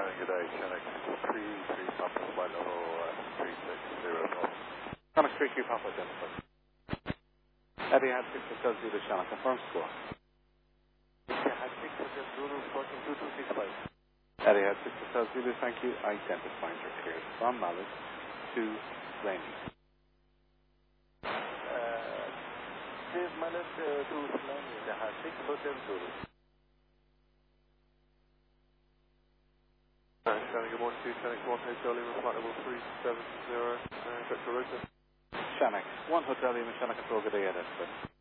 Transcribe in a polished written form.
good day, Chinook 33 Papa, flight level 360. Chinook 33 Papa, identified. Etihad 6 Hotel Zulu, Chinook, confirm score. Etihad 6 Hotel Zulu, squawking 2265. Etihad 6 Hotel Zulu, thank you. Identifying your cleared from Mallet to Laney. Dave Mallet to Laney, Etihad 6 Hotel Zulu. Shannon, good morning to you. Shannon 1 Hotel Lima, flight level 370, Vector Rotor. Shannon 1 Hotel Lima, Shannon control, good day, identified.